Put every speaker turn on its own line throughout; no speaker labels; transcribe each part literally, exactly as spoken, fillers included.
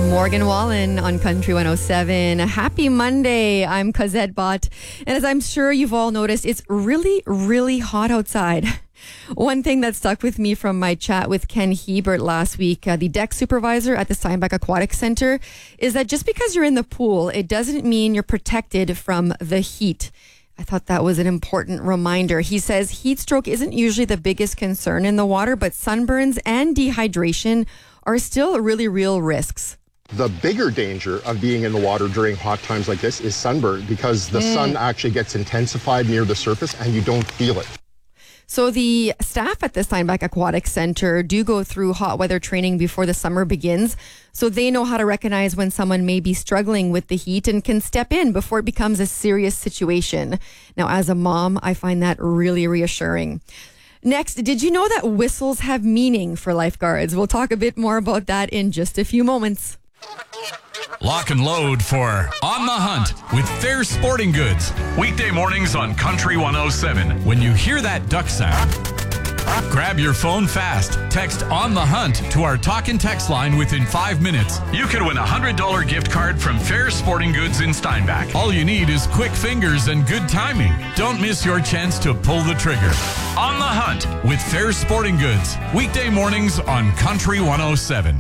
Morgan Wallen on Country one oh seven. Happy Monday. I'm Cosette Bott. And as I'm sure you've all noticed, it's really, really hot outside. One thing that stuck with me from my chat with Ken Hebert last week, uh, the deck supervisor at the Steinbach Aquatic Center, is that just because you're in the pool, it doesn't mean you're protected from the heat. I thought that was an important reminder. He says heat stroke isn't usually the biggest concern in the water, but sunburns and dehydration are still really real risks.
The bigger danger of being in the water during hot times like this is sunburn, because the mm. sun actually gets intensified near the surface and you don't feel it.
So the staff at the Steinbach Aquatic Center do go through hot weather training before the summer begins, so they know how to recognize when someone may be struggling with the heat and can step in before it becomes a serious situation. Now, as a mom, I find that really reassuring. Next, did you know that whistles have meaning for lifeguards? We'll talk a bit more about that in just a few moments.
Lock and load for On the Hunt with Fair Sporting Goods. Weekday mornings on Country one oh seven. When you hear that duck sound, grab your phone fast. Text On the Hunt to our talk and text line within five minutes. You could win a one hundred dollars gift card from Fair Sporting Goods in Steinbach. All you need is quick fingers and good timing. Don't miss your chance to pull the trigger. On the Hunt with Fair Sporting Goods. Weekday mornings on Country one oh seven.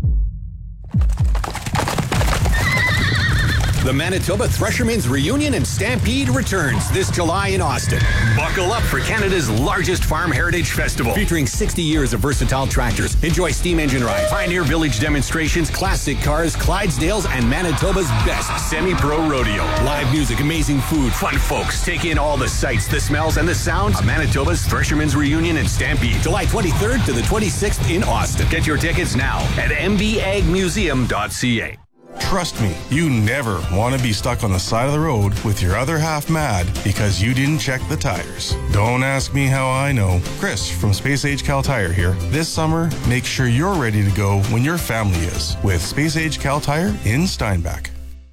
The Manitoba Threshermen's Reunion and Stampede returns this July in Austin. Buckle up for Canada's largest farm heritage festival, featuring sixty years of versatile tractors. Enjoy steam engine rides, Pioneer Village demonstrations, classic cars, Clydesdales, and Manitoba's best semi-pro rodeo. Live music, amazing food, fun folks. Take in all the sights, the smells, and the sounds of Manitoba's Threshermen's Reunion and Stampede, July twenty-third to the twenty-sixth in Austin. Get your tickets now at m b ag museum dot c a.
Trust me, you never want to be stuck on the side of the road with your other half mad because you didn't check the tires. Don't ask me how I know. Chris from Space Age Cal Tire here. This summer, make sure you're ready to go when your family is with Space Age Cal Tire in Steinbach.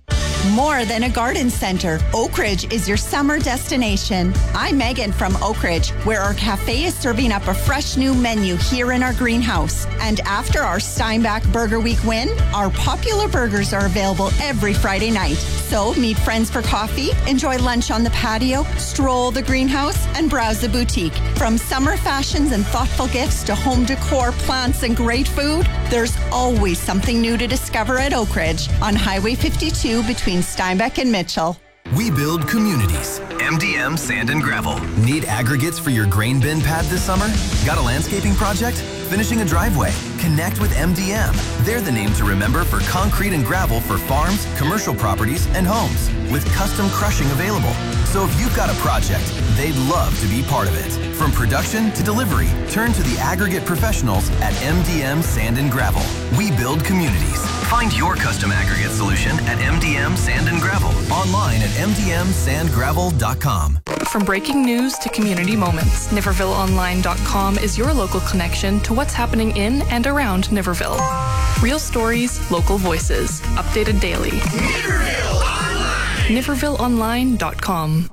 More than a garden center, Oak Ridge is your summer destination. I'm Megan from Oak Ridge, where our cafe is serving up a fresh new menu here in our greenhouse. And after our Steinbach Burger Week win, our popular burgers are available every Friday night. So meet friends for coffee, enjoy lunch on the patio, stroll the greenhouse, and browse the boutique. From summer fashions and thoughtful gifts to home decor, plants, and great food, there's always something new to discover at Oak Ridge on Highway fifty-two between Steinbach and Mitchell.
We build communities. M D M Sand and Gravel. Need aggregates for your grain bin pad this summer? Got a landscaping project? Finishing a driveway? Connect with M D M. They're the name to remember for concrete and gravel for farms, commercial properties, and homes, with custom crushing available. So if you've got a project, they'd love to be part of it. From production to delivery, turn to the aggregate professionals at M D M Sand and Gravel. We build communities. Find your custom aggregate solution at M D M Sand and Gravel. Online at m d m sand gravel dot com.
From breaking news to community moments, Niverville Online dot com is your local connection to what's happening in and around Niverville. Real stories, local voices, updated daily.
Niverville Online!
Niverville Online dot com.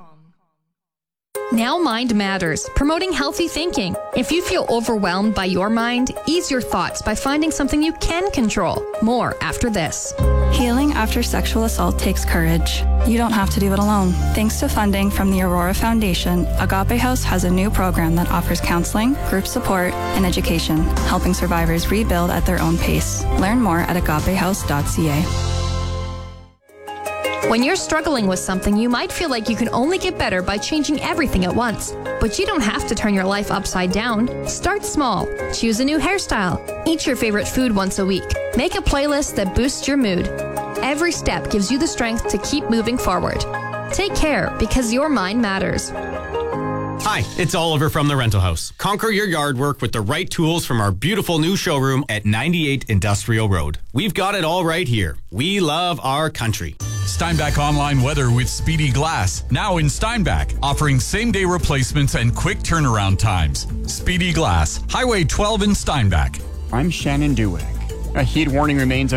Now Mind Matters, promoting healthy thinking. If you feel overwhelmed by your mind, ease your thoughts by finding something you can control. More after this.
Healing after sexual assault takes courage. You don't have to do it alone. Thanks to funding from the Aurora Foundation, Agape House has a new program that offers counseling, group support, and education, helping survivors rebuild at their own pace. Learn more at agape house dot c a.
When you're struggling with something, you might feel like you can only get better by changing everything at once. But you don't have to turn your life upside down. Start small. Choose a new hairstyle. Eat your favorite food once a week. Make a playlist that boosts your mood. Every step gives you the strength to keep moving forward. Take care, because your mind matters.
Hi, it's Oliver from The Rental House. Conquer your yard work with the right tools from our beautiful new showroom at ninety-eight Industrial Road. We've got it all right here. We love our country.
Steinbach Online Weather with Speedy Glass, now in Steinbach, offering same-day replacements and quick turnaround times. Speedy Glass, Highway twelve in Steinbach.
I'm Shannon Duwag. A heat warning remains